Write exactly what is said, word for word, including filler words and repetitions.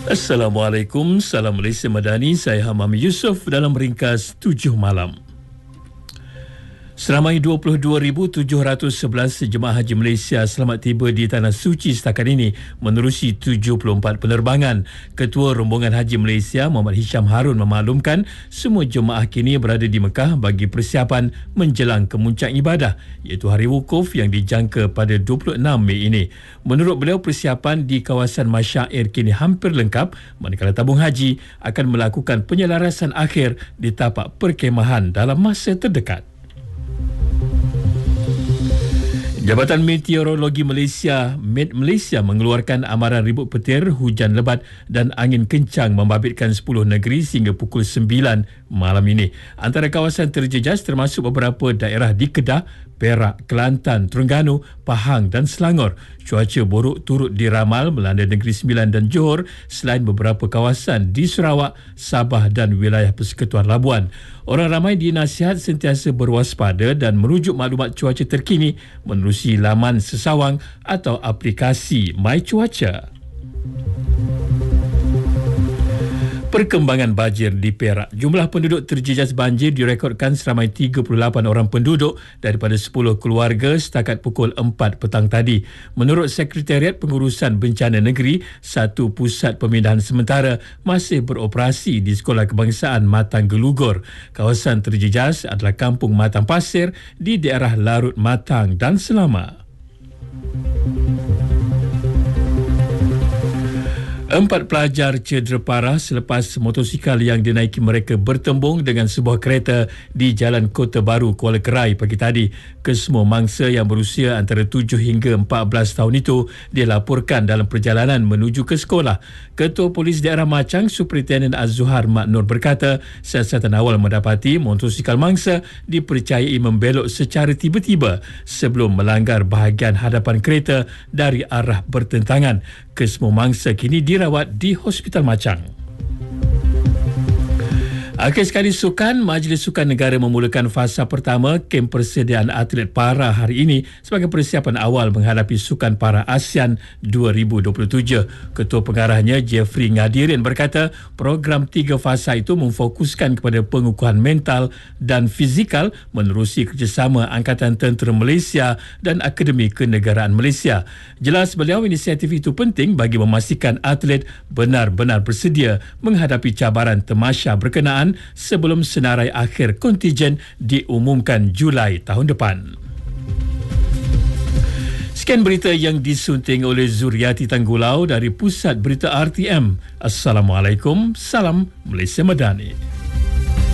Assalamualaikum, salam Malaysia Madani. Saya Hamam Yusof dalam ringkas tujuh malam. Seramai dua puluh dua ribu tujuh ratus sebelas jemaah haji Malaysia selamat tiba di Tanah Suci setakat ini menerusi tujuh puluh empat penerbangan. Ketua Rombongan Haji Malaysia Muhammad Hisham Harun memaklumkan semua jemaah kini berada di Mekah bagi persiapan menjelang kemuncak ibadah iaitu Hari Wukuf yang dijangka pada dua puluh enam Mei ini. Menurut beliau, persiapan di kawasan Masyair kini hampir lengkap manakala tabung haji akan melakukan penyelarasan akhir di tapak perkemahan dalam masa terdekat. Jabatan Meteorologi Malaysia, Met Malaysia mengeluarkan amaran ribut petir, hujan lebat dan angin kencang membabitkan sepuluh negeri sehingga pukul sembilan malam ini. Antara kawasan terjejas termasuk beberapa daerah di Kedah, Perak, Kelantan, Terengganu, Pahang dan Selangor. Cuaca buruk turut diramal melanda Negeri Sembilan dan Johor selain beberapa kawasan di Sarawak, Sabah dan wilayah Persekutuan Labuan. Orang ramai dinasihat sentiasa berwaspada dan merujuk maklumat cuaca terkini menerusi laman sesawang atau aplikasi My Cuaca. Perkembangan banjir di Perak. Jumlah penduduk terjejas banjir direkodkan seramai tiga puluh lapan orang penduduk daripada sepuluh keluarga setakat pukul empat petang tadi. Menurut Sekretariat Pengurusan Bencana Negeri, satu pusat pemindahan sementara masih beroperasi di Sekolah Kebangsaan Matang Gelugor. Kawasan terjejas adalah Kampung Matang Pasir di daerah Larut Matang dan Selama. Empat pelajar cedera parah selepas motosikal yang dinaiki mereka bertembung dengan sebuah kereta di Jalan Kota Baru, Kuala Kerai pagi tadi. Kesemua mangsa yang berusia antara tujuh hingga empat belas tahun itu dilaporkan dalam perjalanan menuju ke sekolah. Ketua Polis Daerah Machang, Superintendent Az-Zuhar Mak Nur berkata, siasatan awal mendapati motosikal mangsa dipercayai membelok secara tiba-tiba sebelum melanggar bahagian hadapan kereta dari arah bertentangan. Kesemua mangsa kini dirawat di Hospital Machang. Akhir sekali sukan, Majlis Sukan Negara memulakan fasa pertama kem persediaan atlet para hari ini sebagai persiapan awal menghadapi Sukan Para ASEAN dua ribu dua puluh tujuh. Ketua Pengarahnya Jeffrey Ngadirin berkata program tiga fasa itu memfokuskan kepada pengukuhan mental dan fizikal menerusi kerjasama Angkatan Tentera Malaysia dan Akademi Kenegaraan Malaysia. Jelas beliau, inisiatif itu penting bagi memastikan atlet benar-benar bersedia menghadapi cabaran tamasya berkenaan sebelum senarai akhir kontijen diumumkan Julai tahun depan. Sekian berita yang disunting oleh Zuriati Tanggulau dari Pusat Berita R T M. Assalamualaikum, salam Malaysia Madani.